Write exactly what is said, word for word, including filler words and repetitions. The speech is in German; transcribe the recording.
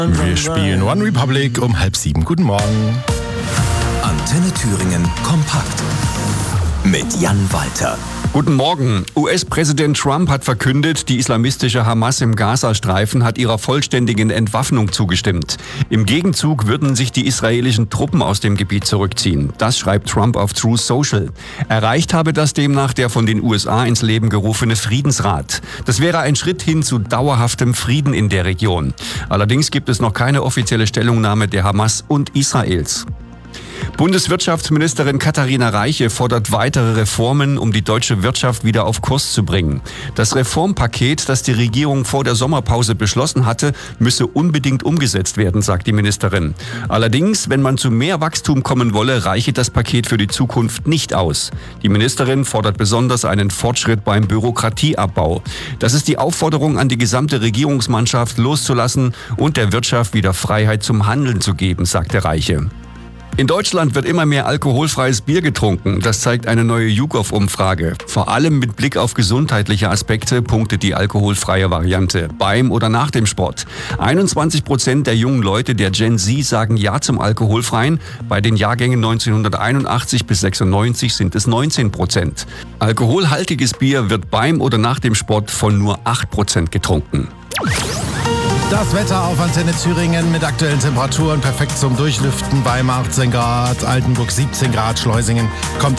Wir spielen One Republic um halb sieben. Guten Morgen. Antenne Thüringen kompakt mit Jan Walter. Guten Morgen. U S-Präsident Trump hat verkündet, die islamistische Hamas im Gazastreifen hat ihrer vollständigen Entwaffnung zugestimmt. Im Gegenzug würden sich die israelischen Truppen aus dem Gebiet zurückziehen. Das schreibt Trump auf Truth Social. Erreicht habe das demnach der von den U S A ins Leben gerufene Friedensrat. Das wäre ein Schritt hin zu dauerhaftem Frieden in der Region. Allerdings gibt es noch keine offizielle Stellungnahme der Hamas und Israels. Bundeswirtschaftsministerin Katharina Reiche fordert weitere Reformen, um die deutsche Wirtschaft wieder auf Kurs zu bringen. Das Reformpaket, das die Regierung vor der Sommerpause beschlossen hatte, müsse unbedingt umgesetzt werden, sagt die Ministerin. Allerdings, wenn man zu mehr Wachstum kommen wolle, reiche das Paket für die Zukunft nicht aus. Die Ministerin fordert besonders einen Fortschritt beim Bürokratieabbau. Das ist die Aufforderung an die gesamte Regierungsmannschaft loszulassen und der Wirtschaft wieder Freiheit zum Handeln zu geben, sagte Reiche. In Deutschland wird immer mehr alkoholfreies Bier getrunken. Das zeigt eine neue YouGov-Umfrage. Vor allem mit Blick auf gesundheitliche Aspekte punktet die alkoholfreie Variante beim oder nach dem Sport. einundzwanzig Prozent der jungen Leute der Gen Z sagen Ja zum Alkoholfreien. Bei den Jahrgängen neunzehnhunderteinundachtzig bis sechsundneunzig sind es neunzehn Prozent. Alkoholhaltiges Bier wird beim oder nach dem Sport von nur acht Prozent getrunken. Das Wetter auf Antenne Thüringen mit aktuellen Temperaturen perfekt zum Durchlüften. Weimar achtzehn Grad, Altenburg siebzehn Grad, Schleusingen kommt